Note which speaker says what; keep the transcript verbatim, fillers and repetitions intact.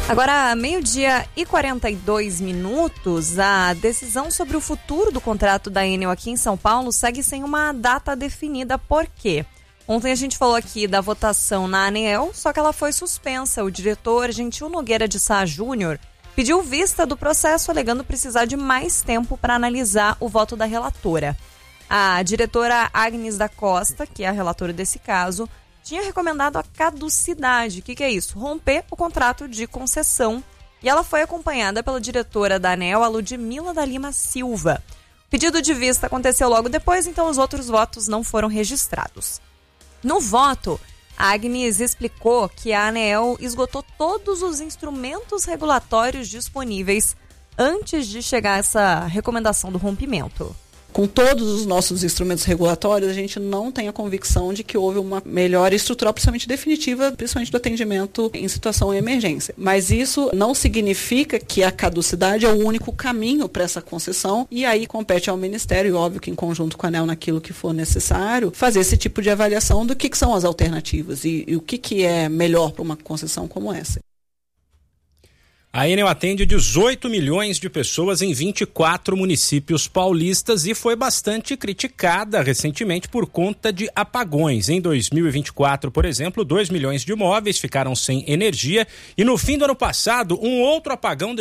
Speaker 1: Agora, meio-dia e quarenta e dois minutos, a decisão sobre o futuro do contrato da Enel aqui em São Paulo segue sem uma data definida. Por quê? Ontem a gente falou aqui da votação na ANEEL, só que ela foi suspensa. O diretor Gentil Nogueira de Sá Júnior pediu vista do processo, alegando precisar de mais tempo para analisar o voto da relatora. A diretora Agnes da Costa, que é a relatora desse caso, tinha recomendado a caducidade. O que, que é isso? Romper o contrato de concessão. E ela foi acompanhada pela diretora da ANEEL, a Ludmila da Lima Silva. O pedido de vista aconteceu logo depois, então os outros votos não foram registrados. No voto, a Agnes explicou que a ANEEL esgotou todos os instrumentos regulatórios disponíveis antes de chegar a essa recomendação do rompimento.
Speaker 2: Com todos os nossos instrumentos regulatórios, a gente não tem a convicção de que houve uma melhora estrutural, principalmente definitiva, principalmente do atendimento em situação de emergência. Mas isso não significa que a caducidade é o único caminho para essa concessão, e aí compete ao Ministério, e óbvio que em conjunto com a ANEEL, naquilo que for necessário, fazer esse tipo de avaliação do que, que são as alternativas e, e o que, que é melhor para uma concessão como essa.
Speaker 3: A Enel atende dezoito milhões de pessoas em vinte e quatro municípios paulistas e foi bastante criticada recentemente por conta de apagões. Em dois mil e vinte e quatro, por exemplo, dois milhões de imóveis ficaram sem energia e no fim do ano passado, um outro apagão